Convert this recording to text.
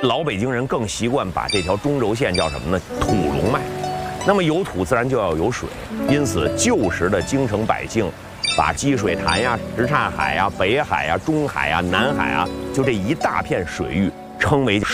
老北京人更习惯把这条中轴线叫什么呢？土龙脉。那么有土自然就要有水，因此旧时的京城百姓把积水潭呀、什刹海呀、北海呀、中海呀、南海啊，就这一大片水域称为